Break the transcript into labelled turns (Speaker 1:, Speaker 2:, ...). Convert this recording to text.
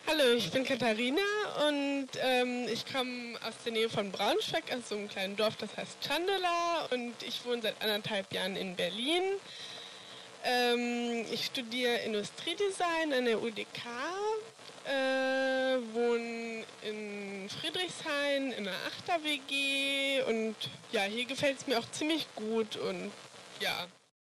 Speaker 1: Hallo, ich bin Katharina und ich komme aus der Nähe von Braunschweig, aus so einem kleinen Dorf, das heißt Chandela, und ich wohne seit 1,5 Jahren in Berlin. Ich studiere Industriedesign an der UDK, wohne in Friedrichshain in einer Achter-WG und ja, hier gefällt es mir auch ziemlich gut und ja,